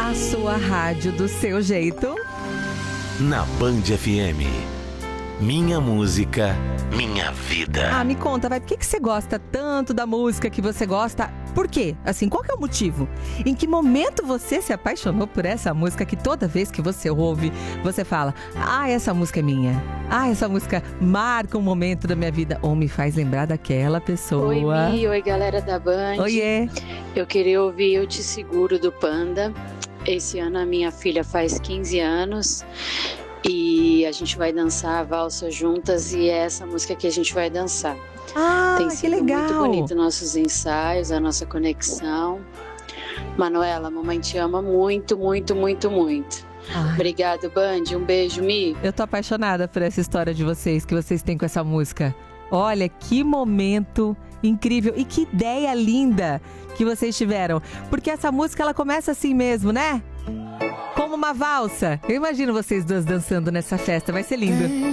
A sua rádio do seu jeito. Na Band FM. Minha música, minha vida. Ah, me conta, vai, por que você gosta tanto da música que você gosta? Por quê? Assim, qual que é o motivo? Em que momento você se apaixonou por essa música que toda vez que você ouve, você fala: ah, essa música é minha. Ah, essa música marca um momento da minha vida. Ou me faz lembrar daquela pessoa. Oi, Mi. Oi, galera da Band. Oiê. Eu queria ouvir Eu Te Seguro, do Panda. Esse ano a minha filha faz 15 anos. E a gente vai dançar a valsa juntas e é essa música que a gente vai dançar. Ah, Tem que sido legal. muito bonito nossos ensaios, a nossa conexão. Manuela, mamãe te ama muito, muito, muito, muito. Ai. Obrigado, Band. Um beijo, Mi. Eu tô apaixonada por essa história de vocês, que vocês têm com essa música. Olha, que momento incrível e que ideia linda que vocês tiveram. Porque essa música, ela começa assim mesmo, né? Como uma valsa. Eu imagino vocês duas dançando nessa festa, vai ser lindo.